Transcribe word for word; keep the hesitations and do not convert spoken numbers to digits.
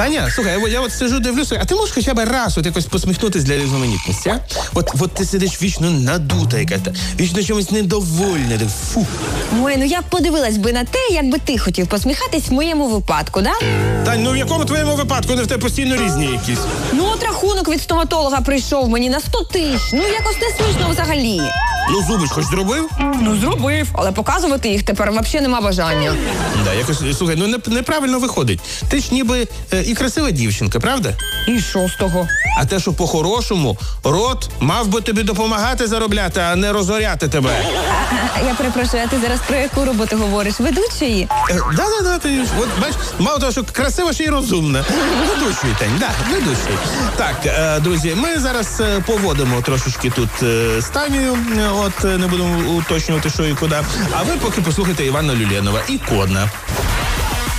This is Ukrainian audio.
Таня, слухай, я, я от сижу, дивлюся, а ти можеш хоча б раз от якось посміхнутись для різноманітності, а? От, от ти сидиш вічно надута яка-то, вічно чомусь недовольна, так фу. Ой, ну я б подивилась би на те, як би ти хотів посміхатись в моєму випадку, да? Тань, ну в якому твоєму випадку? Вони в тебе постійно різні якісь. Ну от рахунок від стоматолога прийшов мені на сто тисяч. Ну якось не смішно взагалі. Ну зуби ж хоч зробив? Ну зробив, але показувати їх тепер взагалі нема бажання. Да, якось, слухай, ну не, неправильно виходить. Ти ж ніби е, і красива дівчинка, правда? І що з того? А те, що по-хорошому, рот мав би тобі допомагати заробляти, а не розоряти тебе. А, я перепрошую, а ти зараз про яку роботу говориш? Ведучої? Да-да-да, ти от бачиш, мало того, що красива, ще й розумна. Ведучий, Тань, да, ведучий. Так, е, друзі, ми зараз е, поводимо трошечки тут е, з Танею, е, от е, не будемо уточнювати, що і куди. А ви поки послухайте Івана Люленова, «Ікона».